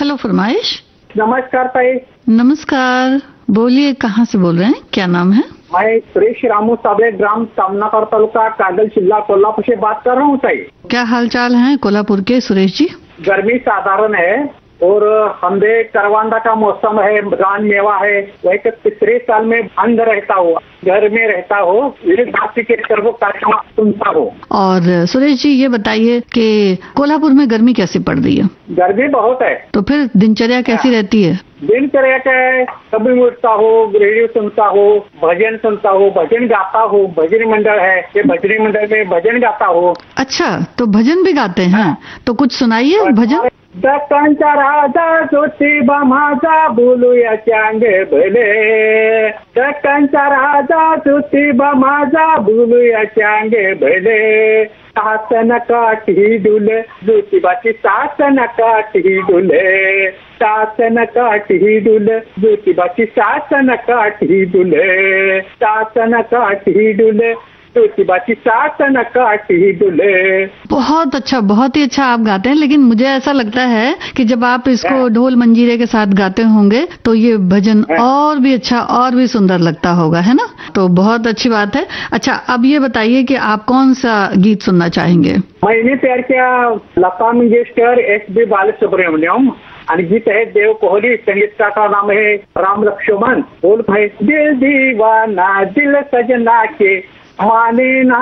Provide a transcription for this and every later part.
Hello फरमाइश। नमस्कार ताई। नमस्कार, बोलिए कहाँ से बोल रहे हैं, क्या नाम है? मैं सुरेश रामू साबळे, ग्राम सामनाकर, तालुका कागल, जिला कोल्हापुर से बात कर रहा हूँ ताई। क्या हाल चाल है कोल्हापुर के सुरेश जी? गर्मी साधारण है और हमदे करवांदा का मौसम है, रान मेवा है। वही तो तीसरे साल में बंद रहता हो, घर में रहता हो, बात के वो कार्यक्रम सुनता हो। और सुरेश जी ये बताइए कि कोल्हापुर में गर्मी कैसी पड़ रही है? गर्मी बहुत है। तो फिर दिनचर्या कैसी रहती है? दिनचर्या क्या है, कभी उठता हो, रेडियो सुनता हो, भजन सुनता हो, भजन गाता हो। भजन मंडल है, ये भजनी मंडल में भजन गाता हो। अच्छा, तो भजन भी गाते हैं? तो कुछ सुनाइए भजन। दक्कनचा राजा ज्योतिबा माझा, बोलूया चांगे भले। दक्कनचा राजा ज्योतिबा माझा, बोलूया चांगे भले। सासन काठी डुले, ज्योतिबाची सासन काठी डुले। सासन काठी डुले, ज्योतिबाची सासन काठी डुले। सासन काठी डुले, ज्योतिबाची सासन काठी डुले। बहुत अच्छा, बहुत ही अच्छा आप गाते हैं, लेकिन मुझे ऐसा लगता है कि जब आप इसको ढोल मंजीरे के साथ गाते होंगे तो ये भजन और भी अच्छा और भी सुंदर लगता होगा, है ना? तो बहुत अच्छी बात है। अच्छा, अब ये बताइए कि आप कौन सा गीत सुनना चाहेंगे? मैंने तयार किया लता मंगेशकर, एस.पी. बालसुब्रमण्यम, आणि गीत है देव कोहली, संगीतकार का नाम है राम लक्ष्मण। बोल भाई, दिल दीवाना दिल सजना के माने ना,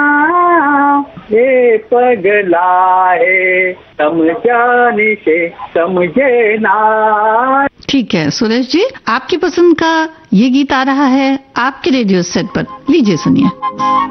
ये पगला है समझाने से समझे ना। ठीक है सुरेश जी, आपकी पसंद का ये गीत आ रहा है आपके रेडियो सेट पर, लीजिए सुनिए।